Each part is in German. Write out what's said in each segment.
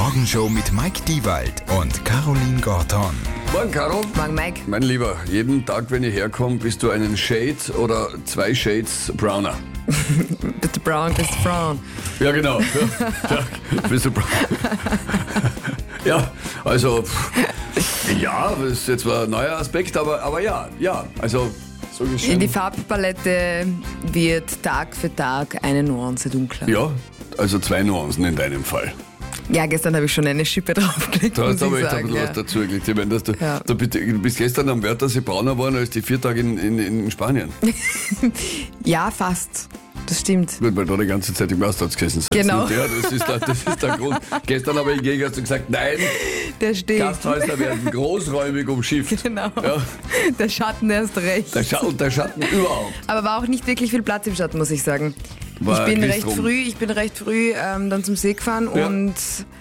Morgenshow mit Mike Diewald und Caroline Gorton. Morgen, Caro. Morgen, Mike. Mein Lieber, jeden Tag, wenn ich herkomme, bist du einen Shade oder 2 Shades browner. Bist du brown, bist du brown. Ja, genau. Ja, bist du brown. Ja, also, ja, das ist jetzt zwar ein neuer Aspekt, aber ja, also, so Die Farbpalette wird Tag für Tag eine Nuance dunkler. Ja, also 2 Nuancen in deinem Fall. Ja, gestern habe ich schon eine Schippe draufgelegt. Du hast muss aber ich echt ein sagen, bisschen was dazu gelegt. Ich meine, Ja. du bist gestern am Wörthersee brauner geworden als die 4 Tage in Spanien. Ja, fast. Das stimmt. Gut, weil du die ganze Zeit im Gasthaus gesessen bist. Genau. Ja, das ist der Grund. Gestern aber hingegen hast du gesagt, nein, Der steht. Gasthäuser werden großräumig umschifft. Genau. Ja, Der Schatten erst recht. der Schatten überhaupt. Aber war auch nicht wirklich viel Platz im Schatten, muss ich sagen. War Ich bin Christrum. recht früh dann zum See gefahren Ja. und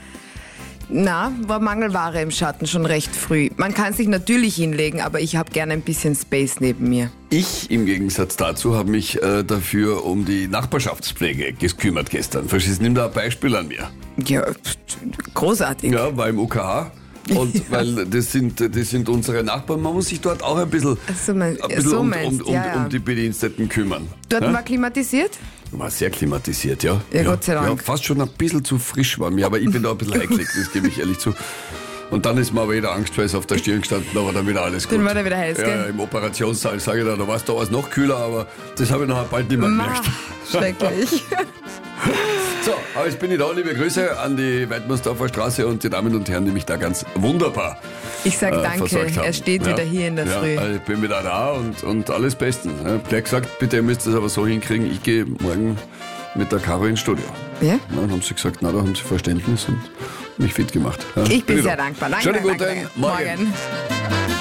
war Mangelware im Schatten schon recht früh. Man kann sich natürlich hinlegen, aber ich habe gerne ein bisschen Space neben mir. Ich im Gegensatz dazu habe mich dafür um die Nachbarschaftspflege gekümmert gestern. Verstehst du? Nimm da ein Beispiel an mir. Ja, großartig. Ja, war im UKH. Und weil das sind unsere Nachbarn, man muss sich dort auch ein bisschen, So meinst ja. um die Bediensteten kümmern. Dort ja? war klimatisiert? War sehr klimatisiert, ja. Ja, Gott sei Dank. Ja, fast schon ein bisschen zu frisch war mir, aber ich bin da ein bisschen heiklig, das gebe ich ehrlich zu. Und dann ist mir aber wieder Angstschweiß auf der Stirn gestanden, da war dann wieder alles gut. Dann war der wieder heiß, ja, gell? Ja, im Operationssaal sage ich da war es da was noch kühler, aber das habe ich noch bald nicht mehr gemerkt. Schrecklich. So, aber jetzt bin ich da, liebe Grüße an die Weidmannsdorfer Straße und die Damen und Herren, die mich da ganz wunderbar Ich sag danke, versorgt haben. er steht wieder hier in der Früh. Also ich bin wieder da und alles Bestens. Ich hab gleich gesagt, bitte, ihr müsst das aber so hinkriegen, ich gehe morgen mit der Caro ins Studio. Ja? Dann haben sie gesagt, na, da haben sie Verständnis und mich fit gemacht. Ja, Ich bin da. sehr dankbar. Danke, Schönen guten danke. Morgen. Morgen.